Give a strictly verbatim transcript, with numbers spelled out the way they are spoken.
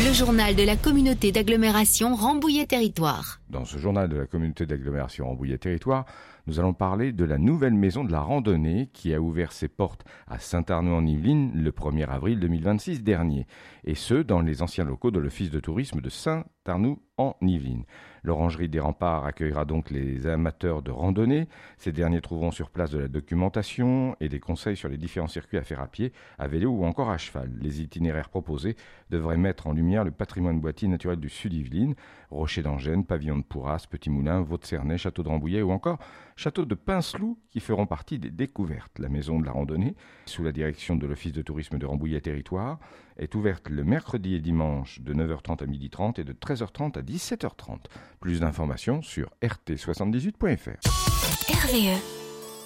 Le journal de la communauté d'agglomération Rambouillet Territoire. Dans ce journal de la communauté d'agglomération Rambouillet Territoire, nous allons parler de la nouvelle maison de la randonnée qui a ouvert ses portes à Saint-Arnaud-en-Yvelines le premier avril deux mille vingt-six dernier, et ce, dans les anciens locaux de l'Office de tourisme de Saint-Arnaud-en-Yvelines. L'orangerie des Remparts accueillera donc les amateurs de randonnée. Ces derniers trouveront sur place de la documentation et des conseils sur les différents circuits à faire à pied, à vélo ou encore à cheval. Les itinéraires proposés devraient mettre en lumière le patrimoine boîtier naturel du Sud-Yvelines, Rocher d'Angène, Pavillon de Pourras, Petit Moulin, Vaux-de-Cernay, Château de Rambouillet ou encore Château de Pinceloup qui feront partie des découvertes. La maison de la randonnée, sous la direction de l'Office de tourisme de Rambouillet Territoire, est ouverte le mercredi et dimanche de neuf heures trente à midi trente et de treize heures trente à dix-sept heures trente. Plus d'informations sur r t soixante-dix-huit point f r. R V E